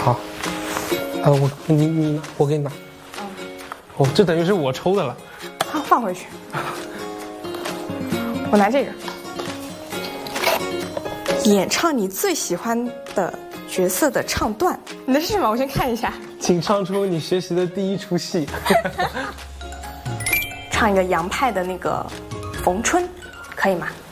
好，我给你拿。哦，这等于是我抽的了。 好，放回去。我拿这个。演唱你最喜欢的角色的唱段。你的是什么？我先看一下。 请唱出你学习的第一出戏。 唱一个杨派的那个《逢春》，可以吗？